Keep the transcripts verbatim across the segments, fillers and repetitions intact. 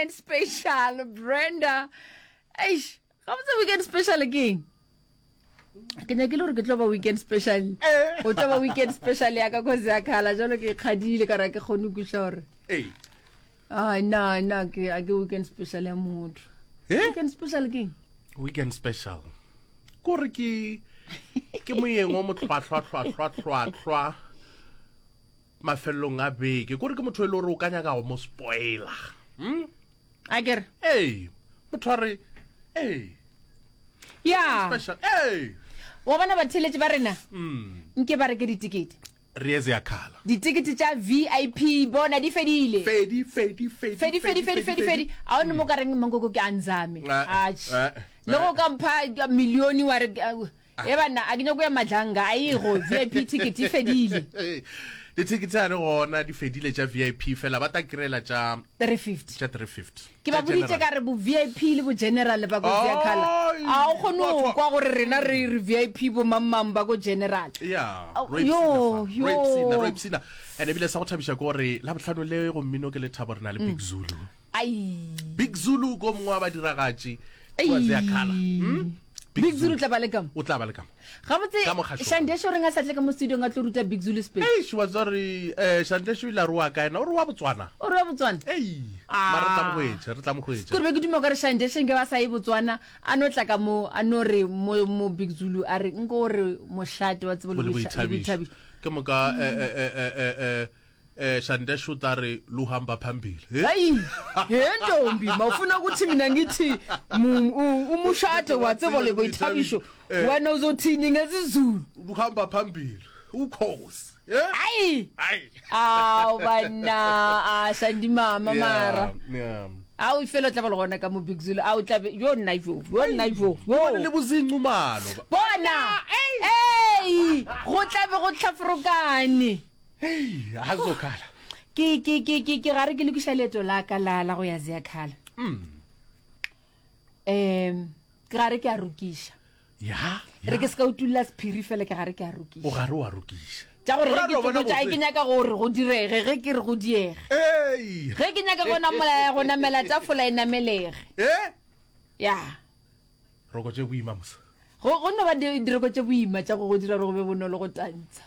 weekend special, Brenda. Eish, how was the weekend special again? Ke ne ke lo re ke tlo ba weekend special. O tlo ba weekend special ya ka go za khala jalo ke khadile ka ra ke khone ku shore. Hey. Ah na na ke a ke weekend special ya motho. Weekend special again. Weekend special. Ko re ke ke moyeng o mo tlwa tlwa tlwa tlwa tlwa tlwa mafellong a beke ko re ke motho e le re o kanya ka go mo spoiler. Hm? A ke re Hey, motho re hey. Yeah. Special. Hey. Wa bana ba theletse ba rena. Mm. Nke ba re ke ditikete. Rieze ya khala. Ditikete tsa V I P bona di fedile. Fedi fedi fedi. Fedi fedi fedi fedi fedi. A o ne mo ka reng mangoko ke anzame. Atsh. Le go ka mpha milioni wa re e bana a ke nyako ya madlanga a go V I P ticket e fedile. Di tickets are gona di fedile tsa V I P fela ba ta kirela tsa three fifty. tsa three fifty. Ke ba boditse ka re bo V I P le bo general ba go ya khala. A o khono kwa gore rena re re V I P bo mammang ba go general. Yeah. Yo yo. Rapsina rapsina. And ebile sa go thabisha go re la botlhano le go mmino ke le thabo rena le Big Zulu. Ai. Big Zulu go mngwa ba diragatsi. Wa ya khala. Hm? Big Zulu tla ba le kam. O tla ba le kam. Ga botse Shandesho re nga sa tle ka mo studio nga tlo ruta Big Zulu space. Hey, she was sorry eh Shandesho ila ruwa ka ena o ruwa Botswana. O ruwa Botswana. Hey. Mara tla mo gwetsa, re tla mo gwetsa. Ke re ke dimo ka re Shandesho nge ba sa e Botswana a no tla ka mo a no re mo mo Big Zulu a re ngo re moshate wa tsebo le boithabiso. Ke mo ka eh eh eh eh eh Shandesho tare luhamba phambili. Hayi, yentombi mawufuna ukuthi mina ngithi umushate wa tsebo le boithabiso. Wena uzothini ngesizulu? Luhamba phambili. Ukhosi. Yeah? Hayi. Hayi. Aw bana a Shandi mama mara. Yeah. Aw ifelo tla ba le gona ka mo Big Zulu. Aw tla yo nna ifo. Yo nna ifo. Bona le bozinqumalo. Bona. Hey! Go tla be go tlhafrokane. Hey, azokhala. Ke ke ke ke ke gare ke le kushaleto la ka la la go ya zia khala. Mm. Em, ke gare ke a rukisha. Ya. Re ke ska utula spirit fela ke gare ke a rukisha. O gare wa rukisha. Tja gore re ke totsa ke nyaka gore go direge ge ke re go diege. Hey! Ge ke nyaka go namela go namela tsa fola ina melege. Eh? Ya. Roko je buima mos. Go go no ba di dirego tse boima tsa go go dira re go be bonolo go tantsha.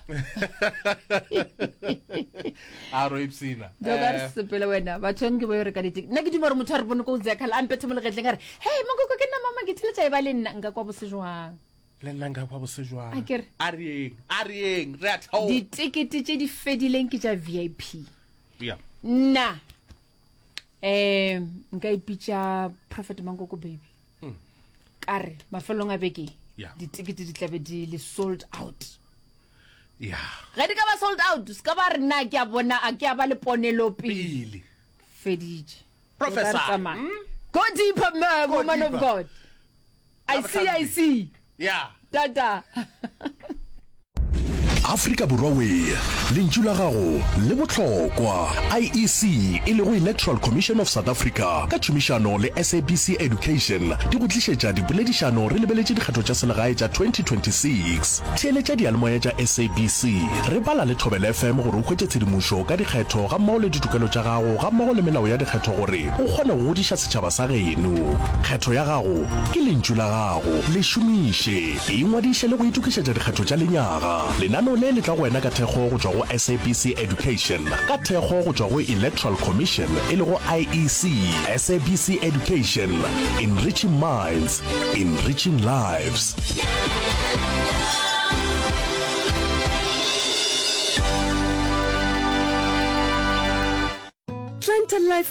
A ro ipsina. Dogar sepele wena ba tshweng ke bo re ka ditik. Nna ke di mo re motho a re bone go tsa khala a mpetse mo legetleng ga re hey mangoko ke nna mama ke tshile tsa e ba le nna nka kwa bosejwang. Le nna nga kwa bosejwang. Akere. A rieng, a rieng, re a thaو. Ditikete tse di fedileng ke tsa V I P. Yeah. Nna eh nka ipitsa Prophet Mangoko baby. Mm. Kare mafelong a beke. Yeah. Ditikete di tla be di le sold out. Yeah. Ga di ka ba sold out, ska ba re nna ke a bona a ke a ba le ponelo pele. Pili. Fedije. Professor. Hmm? Go deeper, man, Go woman deeper. of God. I see, I see. Yeah. Tata. Afrika Borwa we lentšu la gago le bohlokwa. I E C e lego Electoral Commission of South Africa ka tšhomišano le S A B C Education di go tlišetša dipoledišano re lebeletše dikgetho tša selegae tša twenty twenty-six. Theeletša dialemoya tša S A B C re bala le Thobela F M gore o hwetše tshedimošo ka dikgetho ga mmogo le ditokelo tša gago ga mmogo le melao ya dikgetho gore o kgone go godiša setšhaba sa geno. Kgetho ya gago ke lentšu la gago le šomiše e ngwadiše le go itukišetša dikgetho tša lenyaga. Lenano le le tla go wena ka thekgo go tšwa go S A B C Education ka thekgo go tšwa go Electoral Commission e le go I E C. S A B C Education, enriching minds, enriching lives. Trenta Life